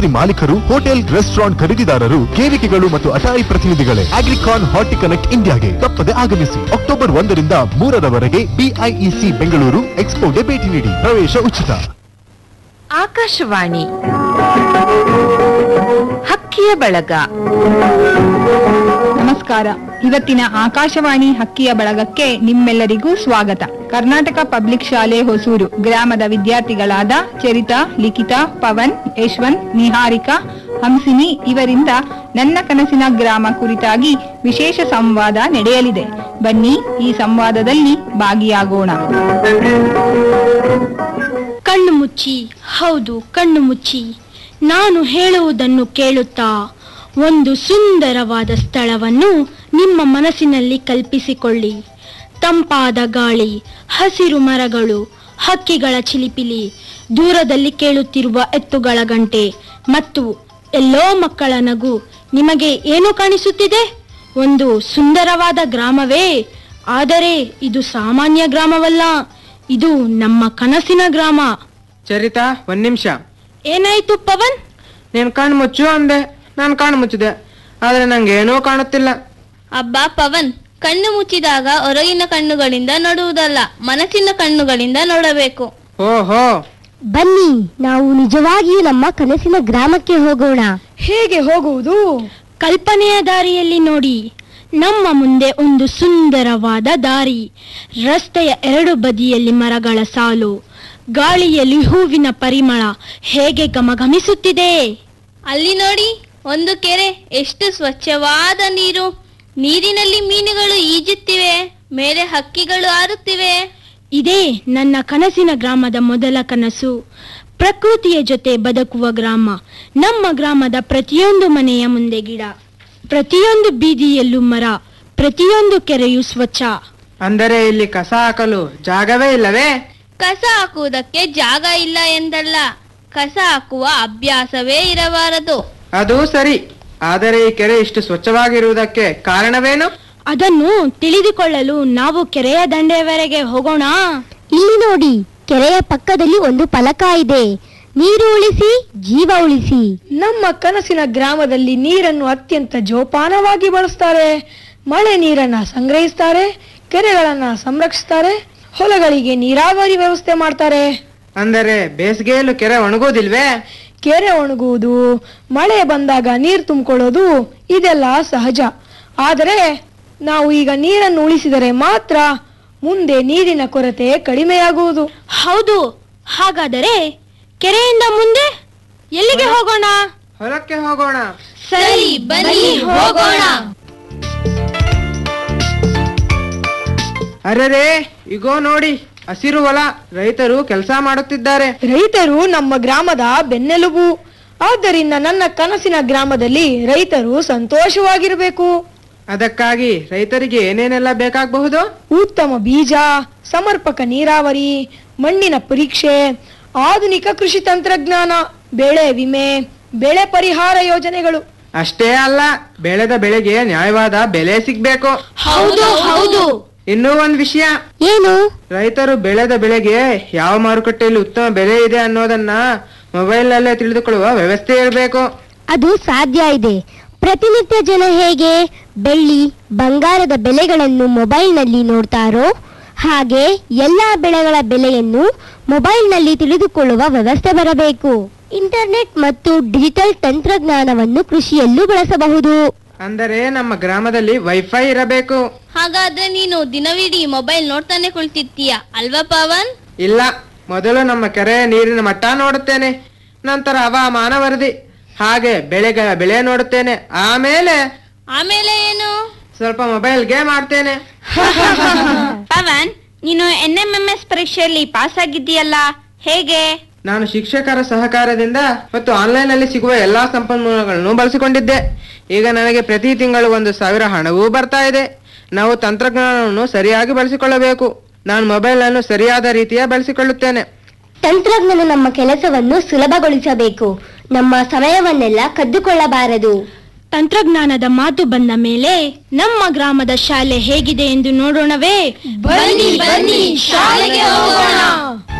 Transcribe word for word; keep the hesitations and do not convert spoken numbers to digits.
Nursery ಮಾಲೀಕರು, hotel, restaurant ಖರೀದಿದಾರರು, ಕೇವಿಕೆಗಳು ಮತ್ತು ಅಟಾರಿ ಪ್ರತಿನಿಧಿಗಳೇ ಅಗ್ರಿಕಾನ್ ಹಾರ್ಟಿಕನೆಕ್ಟ್ ಇಂಡಿಯಾಗೆ ತಪ್ಪದೆ ಆಗಮಿಸಿ. ಅಕ್ಟೋಬರ್ ಒಂದರಿಂದ ಮೂರರವರೆಗೆ ಬಿಐಇಸಿ ಬೆಂಗಳೂರು ಎಕ್ಸ್ಪೋಗೆ ಭೇಟಿ ನೀಡಿ. ಪ್ರವೇಶ ಉಚಿತ. ಆಕಾಶವಾಣಿ ಹಕ್ಕಿಯ ಬಳಗ. ನಮಸ್ಕಾರ. ಇವತ್ತಿನ ಆಕಾಶವಾಣಿ ಹಕ್ಕಿಯ ಬಳಗಕ್ಕೆ ನಿಮ್ಮೆಲ್ಲರಿಗೂ ಸ್ವಾಗತ. ಕರ್ನಾಟಕ ಪಬ್ಲಿಕ್ ಶಾಲೆ ಹೊಸೂರು ಗ್ರಾಮದ ವಿದ್ಯಾರ್ಥಿಗಳಾದ ಚರಿತಾ, ಲಿಖಿತಾ, ಪವನ್, ಯಶವಂತ್, ನಿಹಾರಿಕಾ, ಹಂಸಿನಿ ಇವರಿಂದ ನನ್ನ ಕನಸಿನ ಗ್ರಾಮ ಕುರಿತಾಗಿ ವಿಶೇಷ ಸಂವಾದ ನಡೆಯಲಿದೆ. ಬನ್ನಿ ಈ ಸಂವಾದದಲ್ಲಿ ಭಾಗಿಯಾಗೋಣ. ಕಣ್ಣು ಮುಚ್ಚಿ, ಹೌದು ಕಣ್ಣು ಮುಚ್ಚಿ, ನಾನು ಹೇಳುವುದನ್ನು ಕೇಳುತ್ತಾ ಒಂದು ಸುಂದರವಾದ ಸ್ಥಳವನ್ನು ನಿಮ್ಮ ಮನಸ್ಸಿನಲ್ಲಿ ಕಲ್ಪಿಸಿಕೊಳ್ಳಿ. ತಂಪಾದ ಗಾಳಿ, ಹಸಿರು ಮರಗಳು, ಹಕ್ಕಿಗಳ ಚಿಲಿಪಿಲಿ, ದೂರದಲ್ಲಿ ಕೇಳುತ್ತಿರುವ ಎತ್ತುಗಳ ಗಂಟೆ ಮತ್ತು ಎಲ್ಲೋ ಮಕ್ಕಳ ನಗು. ನಿಮಗೆ ಏನು ಕಾಣಿಸುತ್ತಿದೆ? ಒಂದು ಸುಂದರವಾದ ಗ್ರಾಮವೇ? ಆದರೆ ಇದು ಸಾಮಾನ್ಯ ಗ್ರಾಮವಲ್ಲ, ಇದು ನಮ್ಮ ಕನಸಿನ ಗ್ರಾಮ. ಚರಿತಾ, ಒಂದ್ ನಿಮಿಷ. ಏನಾಯ್ತು ಪವನ್? ನೀನ್ ಕಣ್ಣು ಮುಚ್ಚು ಅಂದೆ, ನಾನು ಕಣ್ಣು ಮುಚ್ಚಿದೆ, ಆದ್ರೆ ನಂಗೆ ಏನೂ ಕಾಣುತ್ತಿಲ್ಲ. ಅಬ್ಬಾ ಪವನ್, ಕಣ್ಣು ಮುಚ್ಚಿದಾಗ ಹೊರಗಿನ ಕಣ್ಣುಗಳಿಂದ ನೋಡುವುದಲ್ಲ, ಮನಸ್ಸಿನ ಕಣ್ಣುಗಳಿಂದ ನೋಡಬೇಕು. ಓಹೋ, ಬನ್ನಿ ನಾವು ನಿಜವಾಗಿಯೂ ನಮ್ಮ ಕನಸಿನ ಗ್ರಾಮಕ್ಕೆ ಹೋಗೋಣ. ಹೇಗೆ ಹೋಗುವುದು? ಕಲ್ಪನೆಯ ದಾರಿಯಲ್ಲಿ ನೋಡಿ. ನಮ್ಮ ಮುಂದೆ ಒಂದು ಸುಂದರವಾದ ದಾರಿ, ರಸ್ತೆಯ ಎರಡು ಬದಿಯಲ್ಲಿ ಮರಗಳ ಸಾಲು, ಗಾಳಿಯಲ್ಲಿ ಹೂವಿನ ಪರಿಮಳ ಹೇಗೆ ಘಮಘಮಿಸುತ್ತಿದೆ. ಅಲ್ಲಿ ನೋಡಿ, ಒಂದು ಕೆರೆ, ಎಷ್ಟು ಸ್ವಚ್ಛವಾದ ನೀರು. ನೀರಿನಲ್ಲಿ ಮೀನುಗಳು ಈಜುತ್ತಿವೆ, ಮೇಲೆ ಹಕ್ಕಿಗಳು ಹಾರುತ್ತಿವೆ. ಇದೇ ನನ್ನ ಕನಸಿನ ಗ್ರಾಮದ ಮೊದಲ ಕನಸು. ಪ್ರಕೃತಿಯ ಜೊತೆ ಬದುಕುವ ಗ್ರಾಮ. ನಮ್ಮ ಗ್ರಾಮದ ಪ್ರತಿಯೊಂದು ಮನೆಯ ಮುಂದೆ ಗಿಡ, ಪ್ರತಿಯೊಂದು ಬೀದಿಯಲ್ಲೂ ಮರ, ಪ್ರತಿಯೊಂದು ಕೆರೆಯೂ ಸ್ವಚ್ಛ. ಅಂದರೆ ಇಲ್ಲಿ ಕಸ ಹಾಕಲು ಜಾಗವೇ ಇಲ್ಲವೇ? ಕಸ ಹಾಕುವುದಕ್ಕೆ ಜಾಗ ಇಲ್ಲ ಎಂದಲ್ಲ, ಕಸ ಹಾಕುವ ಅಭ್ಯಾಸವೇ ಇರಬಾರದು. ಅದು ಸರಿ, ಆದರೆ ಈ ಕೆರೆ ಇಷ್ಟು ಸ್ವಚ್ಛವಾಗಿರುವುದಕ್ಕೆ ಕಾರಣವೇನು? ಅದನ್ನು ತಿಳಿದುಕೊಳ್ಳಲು ನಾವು ಕೆರೆಯ ದಂಡೆಯವರೆಗೆ ಹೋಗೋಣ. ಇಲ್ಲಿ ನೋಡಿ, ಕೆರೆಯ ಪಕ್ಕದಲ್ಲಿ ಒಂದು ಫಲಕ ಇದೆ. ನೀರು ಉಳಿಸಿ, ಜೀವ ಉಳಿಸಿ. ನಮ್ಮ ಕನಸಿನ ಗ್ರಾಮದಲ್ಲಿ ನೀರನ್ನು ಅತ್ಯಂತ ಜೋಪಾನವಾಗಿ ಬಳಸ್ತಾರೆ. ಮಳೆ ನೀರನ್ನ ಸಂಗ್ರಹಿಸ್ತಾರೆ, ಕೆರೆಗಳನ್ನ ಸಂರಕ್ಷಿಸ್ತಾರೆ, ಹೊಲಗಳಿಗೆ ನೀರಾವರಿ ವ್ಯವಸ್ಥೆ ಮಾಡ್ತಾರೆ. ಅಂದರೆ ಬೇಸಿಗೆಯಲ್ಲೂ ಕೆರೆ ಒಣಗೋದಿಲ್ವೇ? ಕೆರೆ ಒಣಗುವುದು, ಮಳೆ ಬಂದಾಗ ನೀರು ತುಂಬಿಕೊಳ್ಳೋದು ಇದೆಲ್ಲ ಸಹಜ. ಆದರೆ ನಾವು ಈಗ ನೀರನ್ನು ಉಳಿಸಿದರೆ ಮಾತ್ರ ಮುಂದೆ ನೀರಿನ ಕೊರತೆ ಕಡಿಮೆಯಾಗುವುದು. ಹೌದು. ಹಾಗಾದರೆ ಕೆರೆಯಿಂದ ಮುಂದೆ ಎಲ್ಲಿಗೆ ಹೋಗೋಣ? ಹೊಲಕ್ಕೆ ಹೋಗೋಣ. ಸರಿ, ಬನ್ನಿ ಹೋಗೋಣ. ಅರೆರೇ, ಇಗೋ ನೋಡಿ, ಹಸಿರು ಹೊಲ, ರೈತರು ಕೆಲಸ ಮಾಡುತ್ತಿದ್ದಾರೆ. ರೈತರು ನಮ್ಮ ಗ್ರಾಮದ ಬೆನ್ನೆಲುಬು. ಆದ್ದರಿಂದ ನನ್ನ ಕನಸಿನ ಗ್ರಾಮದಲ್ಲಿ ರೈತರು ಸಂತೋಷವಾಗಿರಬೇಕು. ಅದಕ್ಕಾಗಿ ರೈತರಿಗೆ ಏನೇನೆಲ್ಲ ಬೇಕಾಗಬಹುದು? ಉತ್ತಮ ಬೀಜ, ಸಮರ್ಪಕ ನೀರಾವರಿ, ಮಣ್ಣಿನ ಪರೀಕ್ಷೆ, ಆಧುನಿಕ ಕೃಷಿ ತಂತ್ರಜ್ಞಾನ, ಬೆಳೆ ವಿಮೆ, ಬೆಳೆ ಪರಿಹಾರ ಯೋಜನೆಗಳು. ಅಷ್ಟೇ ಅಲ್ಲ, ಬೆಳೆದ ಬೆಳೆಗೆ ನ್ಯಾಯವಾದ ಬೆಲೆ ಸಿಗ್ಬೇಕು. ಹೌದು ಹೌದು. ಇನ್ನೂ ಒಂದ್ ವಿಷಯ. ಏನು? ರೈತರು ಬೆಳೆದ ಬೆಳೆಗೆ ಯಾವ ಮಾರುಕಟ್ಟೆಯಲ್ಲಿ ಉತ್ತಮ ಬೆಲೆ ಇದೆ ಅನ್ನೋದನ್ನ ಮೊಬೈಲ್ ನಲ್ಲೇ ತಿಳಿದುಕೊಳ್ಳುವ ವ್ಯವಸ್ಥೆ ಇರಬೇಕು. ಅದು ಸಾಧ್ಯ ಇದೆ. ಪ್ರತಿನಿತ್ಯ ಜನ ಹೇಗೆ ಬೆಳ್ಳಿ, ಬಂಗಾರದ ಬೆಲೆಗಳನ್ನು ಮೊಬೈಲ್ನಲ್ಲಿ ನೋಡ್ತಾರೋ ಹಾಗೆ ಎಲ್ಲಾ ಬೆಳೆಗಳ ಬೆಲೆಯನ್ನು ಮೊಬೈಲ್ನಲ್ಲಿ ತಿಳಿದುಕೊಳ್ಳುವ ವ್ಯವಸ್ಥೆ ಬರಬೇಕು. ಇಂಟರ್ನೆಟ್ ಮತ್ತು ಡಿಜಿಟಲ್ ತಂತ್ರಜ್ಞಾನವನ್ನು ಕೃಷಿಯಲ್ಲೂ ಬಳಸಬಹುದು. ಅಂದರೆ ನಮ್ಮ ಗ್ರಾಮದಲ್ಲಿ ವೈಫೈ ಇರಬೇಕು. ಹಾಗಾದ್ರೆ ನೀನು ದಿನವಿಡೀ ಮೊಬೈಲ್ ನೋಡ್ತಾನೆ ಕುಳಿತಿರ್ತೀಯ ಅಲ್ವಾ ಪವನ್? ಇಲ್ಲ, ಮೊದಲು ನಮ್ಮ ಕೆರೆಯ ನೀರಿನ ಮಟ್ಟ ನೋಡುತ್ತೇನೆ, ನಂತರ ಹವಾಮಾನ ವರದಿ, ಹಾಗೆ ಬೆಳೆಗಳ ಬೆಳೆ ನೋಡುತ್ತೇನೆ. ಆಮೇಲೆ ಆಮೇಲೆ ಏನು? ಸ್ವಲ್ಪ ಮೊಬೈಲ್ ಗೇಮ್ ಆಡ್ತೇನೆ. ಪವನ್, ನೀನು ಎನ್ ಎಂ ಎಂ ಎಸ್ ಪರೀಕ್ಷೆಯಲ್ಲಿ ಪಾಸ್ ಆಗಿದ್ದೀಯಲ್ಲ, ಹೇಗೆ? ನಾನು ಶಿಕ್ಷಕರ ಸಹಕಾರದಿಂದ ಮತ್ತು ಆನ್ಲೈನ್ ಅಲ್ಲಿ ಸಿಗುವ ಎಲ್ಲಾ ಸಂಪನ್ಮೂಲಗಳನ್ನು ಬಳಸಿಕೊಂಡಿದ್ದೆ. ಈಗ ನನಗೆ ಪ್ರತಿ ತಿಂಗಳು ಒಂದು ಸಾವಿರ ಹಣವೂ ಬರ್ತಾ ಇದೆ. ನಾವು ತಂತ್ರಜ್ಞಾನವನ್ನು ಸರಿಯಾಗಿ ಬಳಸಿಕೊಳ್ಳಬೇಕು. ನಾನು ಮೊಬೈಲ್ ಅನ್ನು ಸರಿಯಾದ ರೀತಿಯ ಬಳಸಿಕೊಳ್ಳುತ್ತೇನೆ. ತಂತ್ರಜ್ಞಾನ ನಮ್ಮ ಕೆಲಸವನ್ನು ಸುಲಭಗೊಳಿಸಬೇಕು, ನಮ್ಮ ಸಮಯವನ್ನೆಲ್ಲ ಕದ್ದುಕೊಳ್ಳಬಾರದು. ತಂತ್ರಜ್ಞಾನದ ಮಾತು ಬಂದ ಮೇಲೆ ನಮ್ಮ ಗ್ರಾಮದ ಶಾಲೆ ಹೇಗಿದೆ ಎಂದು ನೋಡೋಣವೇ? ಬನ್ನಿ ಬನ್ನಿ, ಶಾಲೆಗೆ ಹೋಗೋಣ.